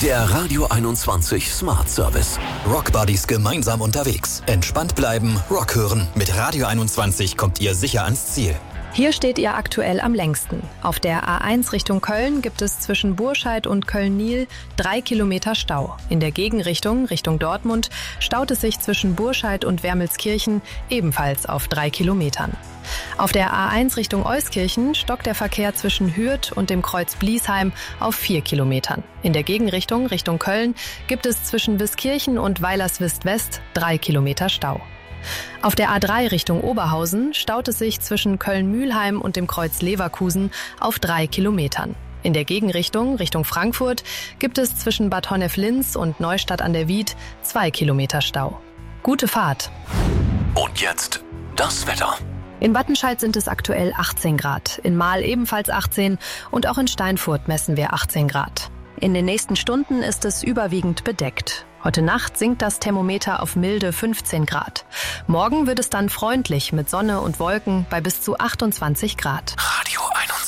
Der Radio 21 Smart Service. Rockbuddies gemeinsam unterwegs. Entspannt bleiben, Rock hören. Mit Radio 21 kommt ihr sicher ans Ziel. Hier steht ihr aktuell am längsten. Auf der A1 Richtung Köln gibt es zwischen Burscheid und Köln-Niel 3 Kilometer Stau. In der Gegenrichtung, Richtung Dortmund, staut es sich zwischen Burscheid und Wermelskirchen ebenfalls auf 3 Kilometern. Auf der A1 Richtung Euskirchen stockt der Verkehr zwischen Hürth und dem Kreuz Bliesheim auf 4 Kilometern. In der Gegenrichtung, Richtung Köln, gibt es zwischen Wiskirchen und Weilerswist-West 3 Kilometer Stau. Auf der A3 Richtung Oberhausen staut es sich zwischen Köln-Mühlheim und dem Kreuz Leverkusen auf 3 Kilometern. In der Gegenrichtung, Richtung Frankfurt, gibt es zwischen Bad Honnef-Linz und Neustadt an der Wied 2 Kilometer Stau. Gute Fahrt! Und jetzt das Wetter. In Wattenscheid sind es aktuell 18 Grad, in Mahl ebenfalls 18 und auch in Steinfurt messen wir 18 Grad. In den nächsten Stunden ist es überwiegend bedeckt. Heute Nacht sinkt das Thermometer auf milde 15 Grad. Morgen wird es dann freundlich mit Sonne und Wolken bei bis zu 28 Grad. Radio